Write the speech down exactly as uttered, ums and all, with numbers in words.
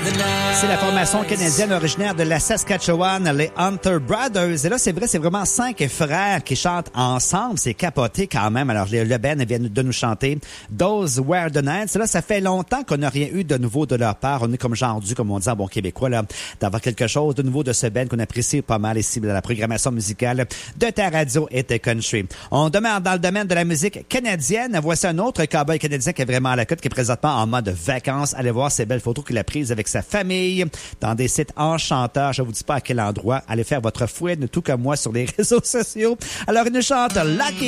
C'est la formation canadienne originaire de la Saskatchewan, les Hunter Brothers. Et là, c'est vrai, c'est vraiment cinq frères qui chantent ensemble. C'est capoté quand même. Alors, le Ben vient de nous chanter Those Were the Nights. Là, ça fait longtemps qu'on n'a rien eu de nouveau de leur part. On est comme genre dû, comme on dit en bon québécois, là, d'avoir quelque chose de nouveau de ce Ben qu'on apprécie pas mal ici dans la programmation musicale de ta radio et ta country. On demeure dans le domaine de la musique canadienne. Voici un autre cowboy canadien qui est vraiment à la côte, qui est présentement en mode vacances. Allez voir ces belles photos qu'il a prises avec sa famille dans des sites enchanteurs. Je vous dis pas à quel endroit. Allez faire votre fouine, tout comme moi, sur les réseaux sociaux. Alors, il nous chante Lucky